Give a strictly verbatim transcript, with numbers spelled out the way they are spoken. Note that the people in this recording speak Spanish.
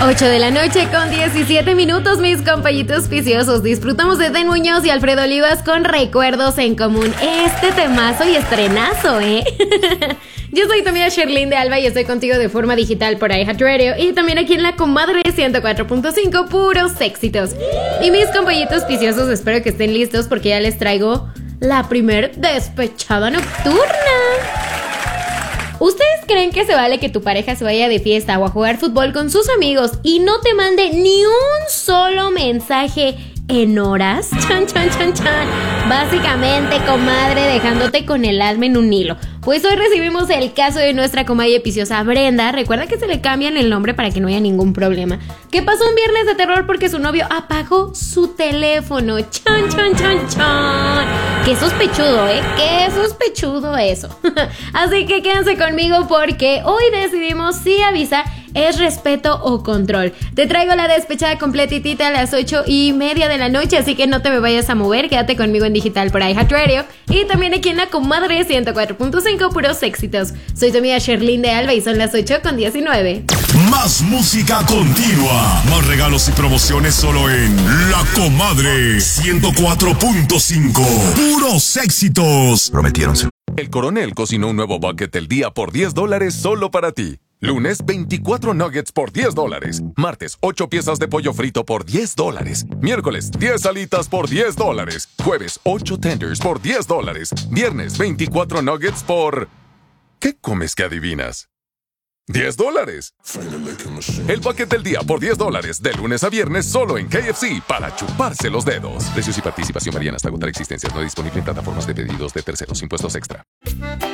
ocho de la noche con diecisiete minutos, mis compañitos viciosos. Disfrutamos de Den Muñoz y Alfredo Olivas con Recuerdos en Común. Este temazo y estrenazo, ¿eh? Yo soy tu amiga Sherlyn de Alba y estoy contigo de forma digital por iHeartRadio y también aquí en La Comadre ciento cuatro punto cinco, puros éxitos. Y mis compañitos viciosos, espero que estén listos porque ya les traigo la primer despechada nocturna. ¿Ustedes creen que se vale que tu pareja se vaya de fiesta o a jugar fútbol con sus amigos y no te mande ni un solo mensaje en horas? Chan, chan, chan, chan. Básicamente, comadre, dejándote con el alma en un hilo. Pues hoy recibimos el caso de nuestra comadre viciosa Brenda. Recuerda que se le cambian el nombre para que no haya ningún problema. Que pasó un viernes de terror porque su novio apagó su teléfono. Chan, chan, chan, chan. Qué sospechudo, ¿eh? Qué sospechudo eso. Así que quédense conmigo porque hoy decidimos si avisar es respeto o control. Te traigo la despechada completitita a las ocho y media de la noche, así que no te me vayas a mover. Quédate conmigo en digital por iHeartRadio y también aquí en La Comadre ciento cuatro punto cinco, puros éxitos. Soy tu amiga Sherlyn de Alba y son las ocho con diecinueve. Más música continua, más regalos y promociones solo en La Comadre ciento cuatro punto cinco, puros éxitos. Prometieron. El Coronel cocinó un nuevo bucket del día por diez dólares solo para ti. Lunes, veinticuatro nuggets por diez dólares. Martes, ocho piezas de pollo frito por diez dólares. Miércoles, diez alitas por diez dólares. Jueves, ocho tenders por diez dólares. Viernes, veinticuatro nuggets por... ¿Qué comes que adivinas? diez dólares. El bucket del día por diez dólares. De lunes a viernes solo en K F C para chuparse los dedos. Precios y participación varían hasta agotar existencias. No disponible en plataformas de pedidos de terceros. Impuestos extra.